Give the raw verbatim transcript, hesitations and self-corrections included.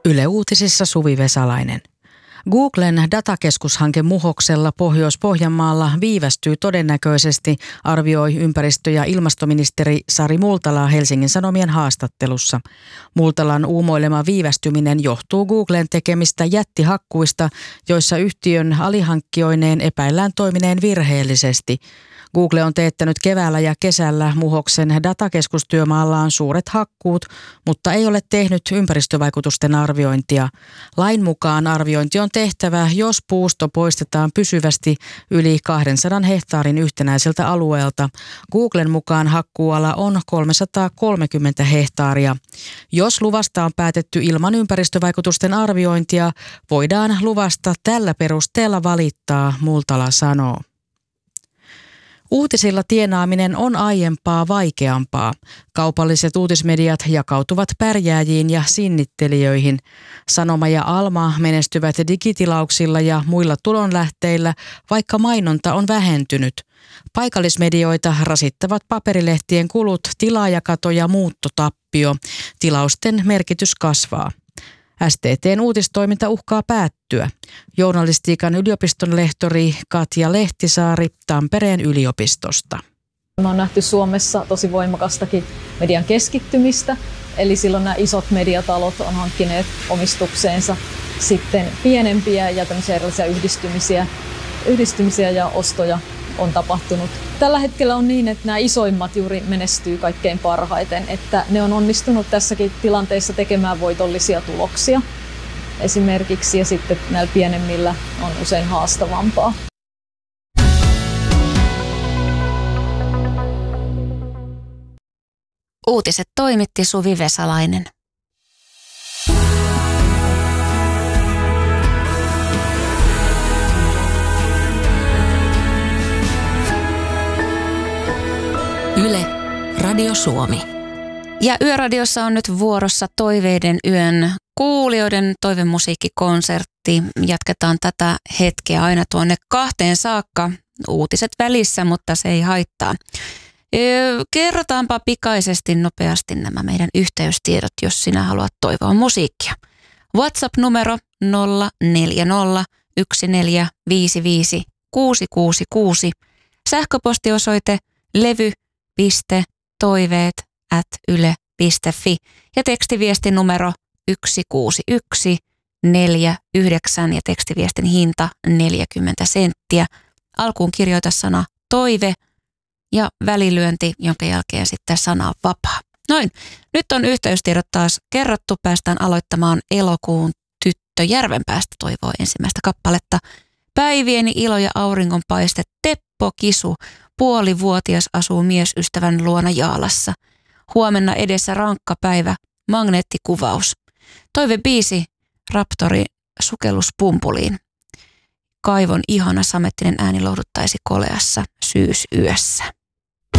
Yle Uutisissa Suvi Vesalainen. Googlen datakeskushanke Muhoksella Pohjois-Pohjanmaalla viivästyy todennäköisesti, arvioi ympäristö- ja ilmastoministeri Sari Multala Helsingin Sanomien haastattelussa. Multalan uumoilema viivästyminen johtuu Googlen tekemistä jättihakkuista, joissa yhtiön alihankkijoineen epäillään toimineen virheellisesti. Google on teettänyt keväällä ja kesällä Muhoksen datakeskustyömaallaan suuret hakkuut, mutta ei ole tehnyt ympäristövaikutusten arviointia. Lain mukaan arviointi on tehtävä, jos puusto poistetaan pysyvästi yli kaksisataa hehtaarin yhtenäiseltä alueelta. Googlen mukaan hakkuuala on kolmesataakolmekymmentä hehtaaria. Jos luvasta on päätetty ilman ympäristövaikutusten arviointia, voidaan luvasta tällä perusteella valittaa, Multala sanoo. Uutisilla tienaaminen on aiempaa vaikeampaa. Kaupalliset uutismediat jakautuvat pärjääjiin ja sinnittelijöihin. Sanoma ja Alma menestyvät digitilauksilla ja muilla tulonlähteillä, vaikka mainonta on vähentynyt. Paikallismedioita rasittavat paperilehtien kulut, tilaajakato ja muuttotappio. Tilausten merkitys kasvaa. S T T:n uutistoiminta uhkaa päättyä. Journalistiikan yliopiston lehtori Katja Lehtisaari Tampereen yliopistosta. Me on nähty Suomessa tosi voimakastakin median keskittymistä, eli silloin nämä isot mediatalot on hankkineet omistukseensa sitten pienempiä ja tämmöisiä erilaisia yhdistymisiä, yhdistymisiä ja ostoja on tapahtunut. Tällä hetkellä on niin, että nämä isoimmat juuri menestyy kaikkein parhaiten, että ne on onnistunut tässäkin tilanteessa tekemään voitollisia tuloksia esimerkiksi, ja sitten näillä pienemmillä on usein haastavampaa. Uutiset toimitti Suvi Vesalainen. Yle, Radio Suomi. Ja Yöradiossa on nyt vuorossa Toiveiden yön kuulijoiden toivemusiikkikonsertti. Jatketaan tätä hetkeä aina tuonne kahteen saakka. Uutiset välissä, mutta se ei haittaa. Kerrotaanpa pikaisesti nopeasti nämä meidän yhteystiedot, jos sinä haluat toivoa musiikkia. WhatsApp-numero nolla neljä nolla yksi neljä viisi viisi kuusi kuusi kuusi. Sähköpostiosoite levy piste toiveet at yle piste fi ja tekstiviestin numero yksi kuusi yksi neljä yhdeksän ja tekstiviestin hinta neljäkymmentä senttiä. Alkuun kirjoita sana toive ja välilyönti, jonka jälkeen sitten sana vapaa. Noin, nyt on yhteystiedot taas kerrottu. Päästään aloittamaan elokuun tyttö Järvenpäästä toivoo ensimmäistä kappaletta. Päivieni ilo ja auringonpaiste Teppo Kisu. Puolivuotias asuu miesystävän luona Jaalassa. Huomenna edessä rankka päivä, magneettikuvaus. Toivebiisi Raptori sukelluspumpuliin. Kaivon ihana samettinen ääni lohduttaisi koleassa syysyössä.